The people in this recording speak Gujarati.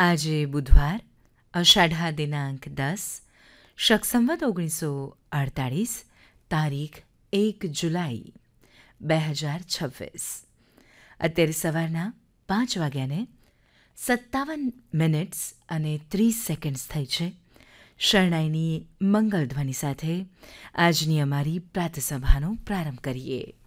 આજે બુધવાર અષાઢા દિનાંક 10 શક સંવત 1948 તારીખ 1 જુલાઈ 2026. અત્યારે સવારના 5:57 અને 30 સેકન્ડ્સ થઈ છે. શરણાઈની મંગલ ધ્વનિ સાથે આજની અમારી પ્રાતસભાનો પ્રારંભ કરીએ.